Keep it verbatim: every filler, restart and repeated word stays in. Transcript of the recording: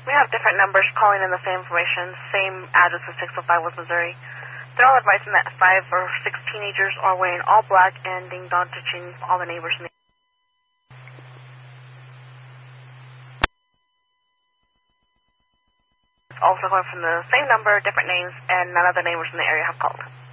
We have different numbers calling in the same information, same address as six oh five West Missouri. They're all advising that five or six teenagers are wearing all black and ding-dong touching all the neighbors in the also calling from the same number, different names, and none of the neighbors in the area have called.